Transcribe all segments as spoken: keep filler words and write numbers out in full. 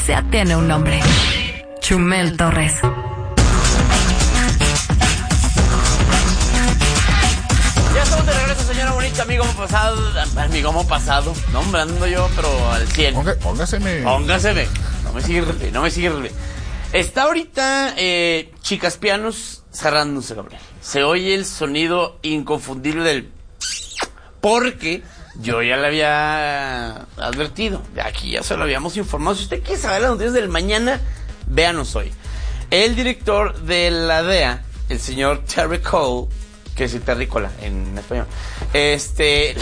Ya tiene un nombre. Chumel Torres. Ya estamos de regreso, señora bonita, amigo pasado. Amigo pasado. No, hombre, ando yo, pero al cien. Ponga, póngaseme. Póngaseme. No me sirve, no me sirve. Está ahorita eh, Chicas Pianos cerrándose, Gabriel. Se oye el sonido inconfundible del... Porque yo ya le había advertido. De aquí ya se lo habíamos informado. Si usted quiere saber las noticias del mañana, véanos hoy. El director de la D E A, el señor Terry Cole, que es el terrícola en español. Este...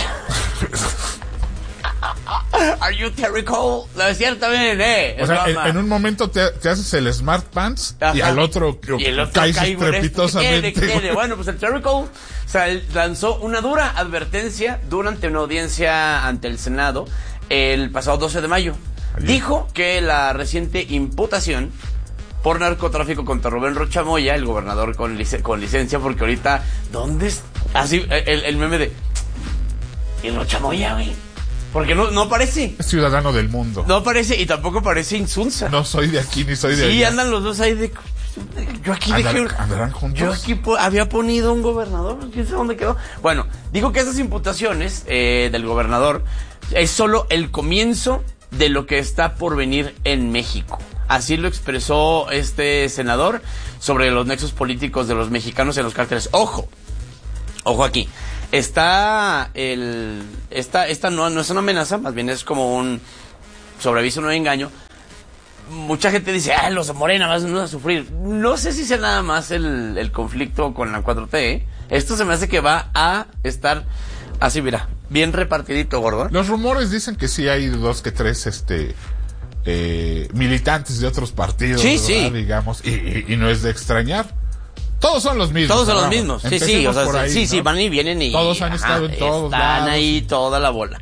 Are you Terry Cole? Lo decía también, eh. O sea, en, en un momento te, te haces el Smart Pants. Ajá. Y al otro, y el otro caes cae estrepitosamente. ¿Qué quiere, qué bueno, pues el Terry Cole, o sea, lanzó una dura advertencia durante una audiencia ante el Senado el pasado doce de mayo. Allí dijo que la reciente imputación por narcotráfico contra Rubén Rocha Moya, el gobernador con, lic- con licencia, porque ahorita, ¿dónde es? Así, el, el meme de... ¿Y Rocha Moya, güey? Porque no, no parece. Es ciudadano del mundo. No parece, y tampoco parece Insunza. No soy de aquí ni soy de allá. Sí, andan los dos ahí de... Yo aquí Andar, dejé... ¿Andarán juntos? Yo aquí po- había ponido un gobernador, quién sabe dónde quedó. Bueno, digo que esas imputaciones eh, del gobernador es solo el comienzo de lo que está por venir en México. Así lo expresó este senador sobre los nexos políticos de los mexicanos en los cárteles. Ojo, ojo aquí. Está el... Esta, esta no, no es una amenaza, más bien es como un sobreaviso, no engaño. Mucha gente dice, ah, los de Morena van a sufrir. No sé si sea nada más el, el conflicto con la cuatro T, ¿eh? Esto se me hace que va a estar así, mira, bien repartidito, gordo. Los rumores dicen que sí hay dos que tres, este... Eh, militantes de otros partidos, sí, ¿verdad? Sí. Digamos, y, y, y no es de extrañar. Todos son los mismos. Todos son ¿no? los mismos. Sí, Empecemos sí, o sea, por ahí, sí, ¿no? sí, van y vienen y... Todos han estado en todos Están lados. ahí toda la bola.